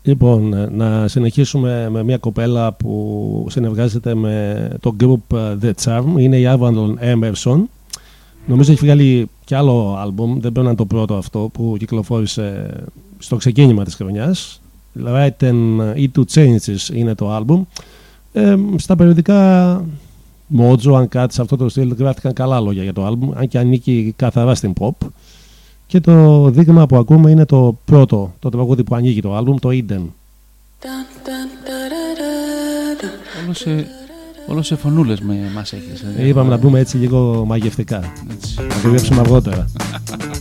Λοιπόν, να συνεχίσουμε με μια κοπέλα που συνεργάζεται με το group The Charm. Είναι η Avalon Emerson. Νομίζω έχει βγάλει κι άλλο άλμπουμ, δεν πρέπει να είναι το πρώτο αυτό που κυκλοφόρησε στο ξεκίνημα της χρονιάς. Right and E2 Changes είναι το άλμπουμ. Στα περιοδικά Mojo, Uncut, σε αυτό το στυλ γράφτηκαν καλά λόγια για το άλμπουμ, αν και ανήκει καθαρά στην pop. Και το δείγμα που ακούμε είναι το πρώτο, το τραγούδι που ανοίγει το άλμπουμ, το Eden. Όλο σε φωνούλες μας έχεις. Είπαμε να πούμε έτσι λίγο μαγευτικά. Να δουλέψουμε αργότερα.